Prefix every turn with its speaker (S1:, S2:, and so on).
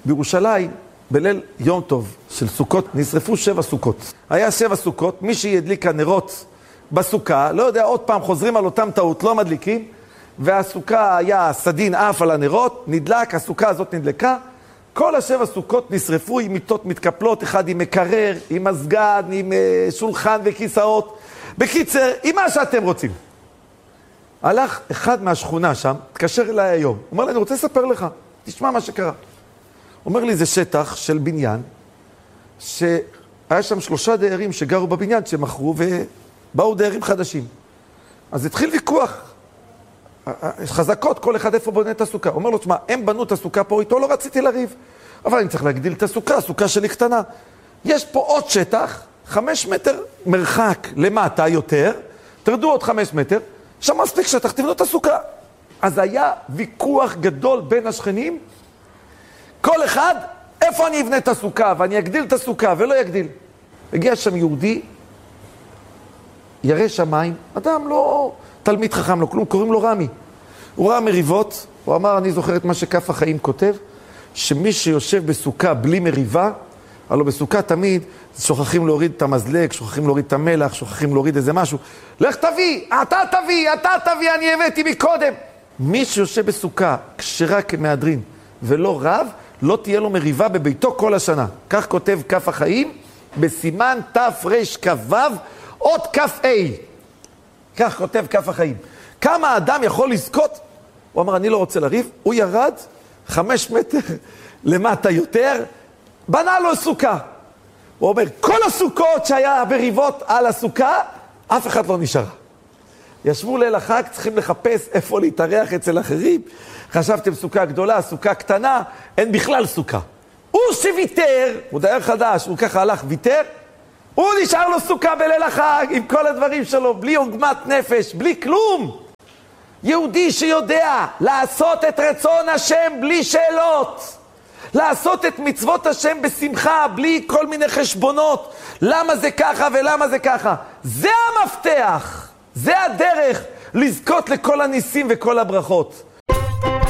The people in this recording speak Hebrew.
S1: בירושלים, בליל יום טוב של סוכות, נשרפו 7 סוכות. היה 7 סוכות, מי שידליק הנרות בסוכה, לא יודע, עוד פעם חוזרים על אותם טעות, לא מדליקים, והסוכה היה סדין אף על הנרות, נדלק, הסוכה הזאת נדלקה, כל 7 סוכות נשרפו עם מיטות מתקפלות, אחד עם מקרר, עם מסגד, עם שולחן וכיסאות. בקיצר, עם מה שאתם רוצים. הלך אחד מהשכונה שם, התקשר אליי היום, אומר לי, אני רוצה לספר לך, תשמע מה שקרה. אומר לי, זה שטח של בניין, שהיה שם 3 דיירים שגרו בבניין, שמכרו ובאו דיירים חדשים. אז התחיל ויכוח, חזקות, כל אחד איפה בונה את הסוכה. אומר לו, תשמע, הם בנו את הסוכה פה איתו, לא רציתי לריב. אבל אני צריך להגדיל את הסוכה, הסוכה שלי קטנה. יש פה עוד שטח, 5 מטר מרחק למטה יותר, תרדו עוד 5 מטר, שם מספיק שטח, תבנו את הסוכה. אז היה ויכוח גדול בין השכנים, כל אחד, איפה אני אבנה את הסוכה, ואני אגדיל את הסוכה, ולא יגדיל. הגיע שם יהודי, ירא שמיים, אדם לא תלמיד חכם, לא כלום, קוראים לו רמי. הוא ראה מריבות, הוא אמר, אני זוכר את מה שכף החיים כותב, שמי שיושב בסוכה בלי מריבה, הלוא בסוכה תמיד שוכחים להוריד את המזלג, שוכחים להוריד את המלח, שוכחים להוריד איזה משהו. לך תביא, אתה תביא, אני הבאתי מקודם. מי שיושב בסוכה כשרה כמהדרין ולא רב, לא תהיה לו מריבה בביתו כל השנה. כך כותב כף החיים, בסימן תרכ"ו, עוד כ"ה. כך כותב כף החיים. כמה אדם יכול לזכות? הוא אמר, אני לא רוצה לריב. הוא ירד 5 מטר למטה יותר, בנה לו סוכה. הוא אומר, כל הסוכות שהיה בריבות על הסוכה, אף אחד לא נשאר. ישבו ליל החג, צריכים לחפש איפה להתארח אצל אחרים. חשבתם סוכה גדולה, סוכה קטנה, אין בכלל סוכה. הוא שוויתר, הוא דייר חדש, הוא ככה הלך, ויתר, הוא נשאר לו סוכה בליל החג, עם כל הדברים שלו, בלי עוגמת נפש, בלי כלום. יהודי שיודע לעשות את רצון השם בלי שאלות, לעשות את מצוות השם בשמחה, בלי כל מיני חשבונות, למה זה ככה ולמה זה ככה. זה המפתח, זה הדרך לזכות לכל הניסים וכל הברכות.